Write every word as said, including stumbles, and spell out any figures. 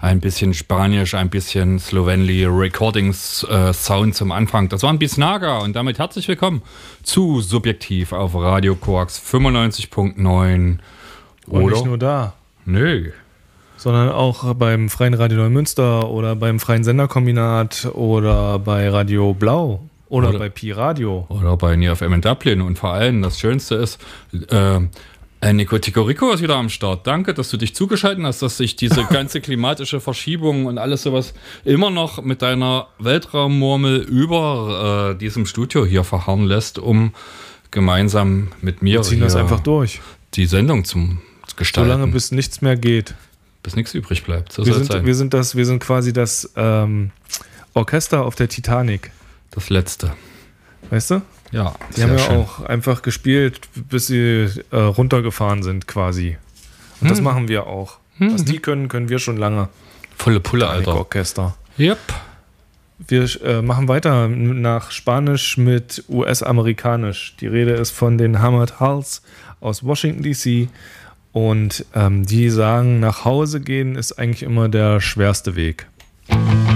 ein bisschen Spanisch, ein bisschen Slovenly Recordings äh, Sound zum Anfang. Das war ein Bisnaga und damit herzlich willkommen zu Subjektiv auf Radio Koax fünfundneunzig Komma neun. Und nicht nur da. Nö. Sondern auch beim Freien Radio Neumünster oder beim Freien Senderkombinat oder bei Radio Blau oder, oder bei Pi Radio. Oder bei N I F M in Dublin. Und vor allem das Schönste ist, äh, Nico Ticorico ist wieder am Start. Danke, dass du dich zugeschaltet hast, dass sich diese ganze klimatische Verschiebung und alles sowas immer noch mit deiner Weltraummurmel über äh, diesem Studio hier verharren lässt, um gemeinsam mit mir Wir ziehen das einfach durch. Die Sendung zu gestalten. Solange bis nichts mehr geht. Bis nichts übrig bleibt. So wir, soll sind, es sein. wir sind das, wir sind quasi das ähm, Orchester auf der Titanic. Das letzte. Weißt du? Ja. Die haben ja schön. auch einfach gespielt, bis sie äh, runtergefahren sind quasi. Und hm. das machen wir auch. Hm. Was die können, können wir schon lange. Volle Pulle, Alter. Orchester. Yep. Wir äh, machen weiter nach Spanisch mit U S-Amerikanisch. Die Rede ist von den Hammered Hulls aus Washington D C Und ähm, die sagen, nach Hause gehen ist eigentlich immer der schwerste Weg.